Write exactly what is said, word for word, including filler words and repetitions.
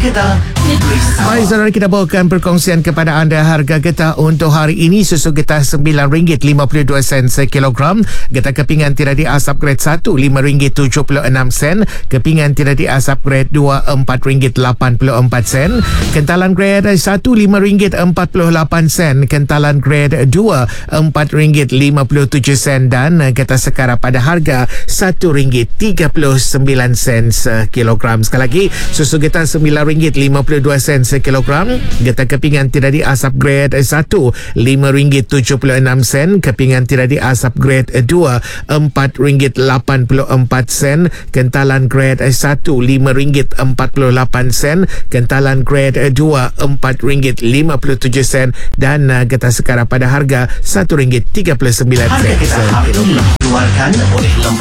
Getah Negeri Sabah. Baik, saudara, kita bawakan perkongsian kepada anda harga getah untuk hari ini. Susu getah sembilan ringgit lima puluh dua sen sekilogram. Getah kepingan tidak diasap grade satu lima ringgit tujuh puluh enam sen. Kepingan tidak diasap grade dua empat ringgit lapan puluh empat sen. Kentalan grade satu lima ringgit empat puluh lapan sen. Kentalan grade dua empat ringgit lima puluh tujuh sen dan getah sekara pada harga satu ringgit tiga puluh sembilan sen sekilogram. Sekali lagi, susu getah sembilan ringgit lima puluh dua sen sekilogram. Getah kepingan tidak diasap grade satu lima ringgit tujuh puluh enam sen. Kepingan tidak diasap grade dua empat ringgit lapan puluh empat sen. Kentalan grade satu lima ringgit empat puluh lapan sen. Kentalan grade dua empat ringgit lima puluh tujuh sen dan uh, getah sekara pada harga satu ringgit tiga puluh sembilan sen Harga getah hari ini dikeluarkan oleh